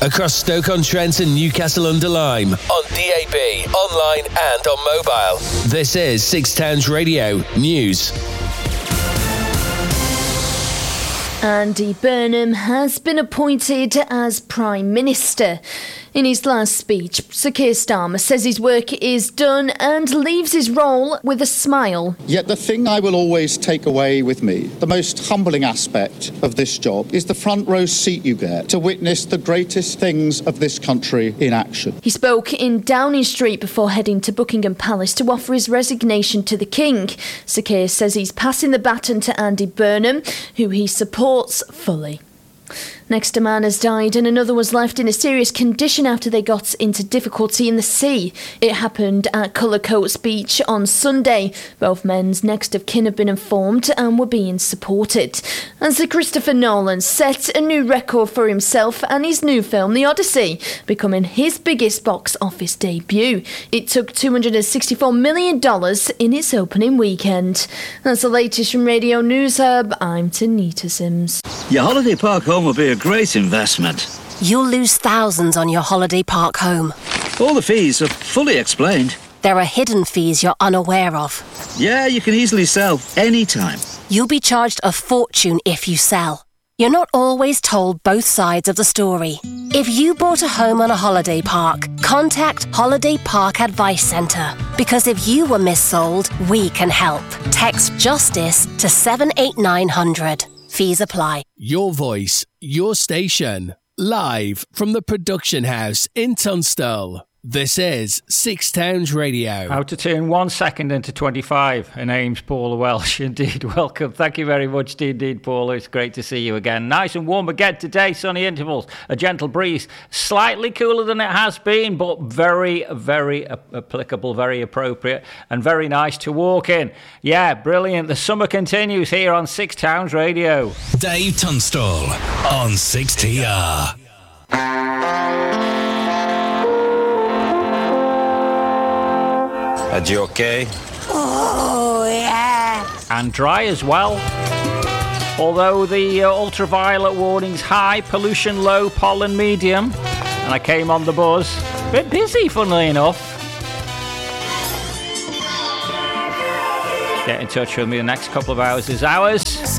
across Stoke-on-Trent and Newcastle-under-Lyme, on DAB, online and on mobile. This is Six Towns Radio News. Andy Burnham has been appointed as Prime Minister. In his last speech, Sir Keir Starmer says his work is done and leaves his role with a smile. Yet the thing I will always take away with me, the most humbling aspect of this job, is the front row seat you get to witness the greatest things of this country in action. He spoke in Downing Street before heading to Buckingham Palace to offer his resignation to the King. Sir Keir says he's passing the baton to Andy Burnham, who he supports fully. Next, a man has died and another was left in a serious condition after they got into difficulty in the sea. It happened at Cullercoats Beach on Sunday. Both men's next of kin have been informed and were being supported. And Sir Christopher Nolan set a new record for himself and his new film, The Odyssey, becoming his biggest box office debut. It took $264 million in its opening weekend. That's the latest from Radio News Hub. I'm Tanita Sims. Your holiday park home will be a great investment. You'll lose thousands on your holiday park home. All the fees are fully explained. There are hidden fees you're unaware of. Yeah, you can easily sell anytime. You'll be charged a fortune if you sell. You're not always told both sides of the story. If you bought a home on a holiday park, contact Holiday Park Advice Centre. Because if you were missold, we can help. Text JUSTICE to 78900. Fees apply. Your voice, your station. Live from the production house in Tunstall. This is Six Towns Radio. How to turn 1 second into 25. Her name's Paula Welsh. Indeed, welcome. Thank you very much indeed, Paula. It's great to see you again. Nice and warm again today. Sunny intervals, a gentle breeze. Slightly cooler than it has been, but very, very applicable, very appropriate, and very nice to walk in. Yeah, brilliant. The summer continues here on Six Towns Radio. Dave Tunstall on 6TR. Are you okay? Oh, yeah. And dry as well. Although the ultraviolet warning's high, pollution low, pollen medium. And I came on the buzz. A bit busy, funnily enough. Get in touch with me the next couple of hours is ours.